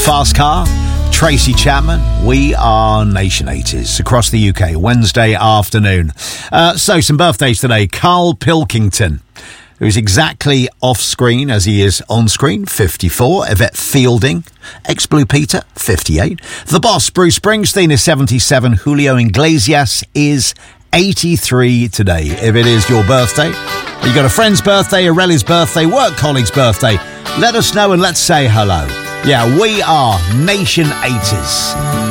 Fast Car, Tracy Chapman. We are Nation 80s across the UK, Wednesday afternoon. So, some birthdays today. Carl Pilkington, who's exactly off-screen as he is on-screen, 54. Yvette Fielding, ex-Blue Peter, 58. The Boss, Bruce Springsteen, is 77. Julio Iglesias is 83 today. If it is your birthday, you got a friend's birthday, a relative's birthday, work colleague's birthday, let us know and let's say hello. Yeah, we are Nation 80s.